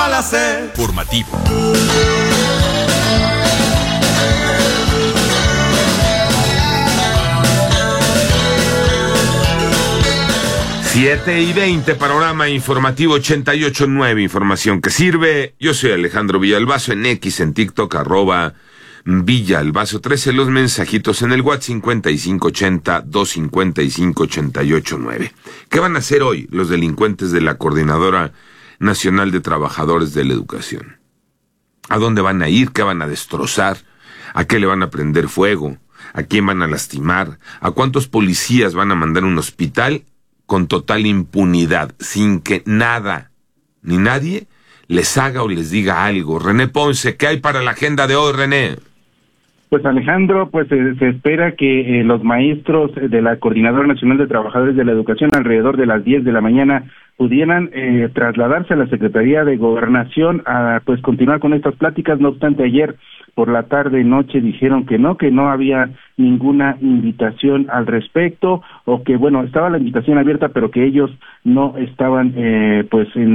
placer. Formativo. Siete y 20, panorama informativo 88.9, información que sirve. Yo soy Alejandro Villalbazo, en X, en TikTok, @Villalbazo 13, los mensajitos en el WhatsApp 5580-255-88.9. ¿Qué van a hacer hoy los delincuentes de la Coordinadora Nacional de Trabajadores de la Educación? ¿A dónde van a ir? ¿Qué van a destrozar? ¿A qué le van a prender fuego? ¿A quién van a lastimar? ¿A cuántos policías van a mandar a un hospital con total impunidad, sin que nada ni nadie les haga o les diga algo? René Ponce, ¿qué hay para la agenda de hoy, René? Pues Alejandro, pues se espera que los maestros de la Coordinadora Nacional de Trabajadores de la Educación alrededor de las 10 de la mañana pudieran trasladarse a la Secretaría de Gobernación a pues continuar con estas pláticas. No obstante, ayer por la tarde noche dijeron que no había ninguna invitación al respecto, o que bueno, estaba la invitación abierta, pero que ellos no estaban pues en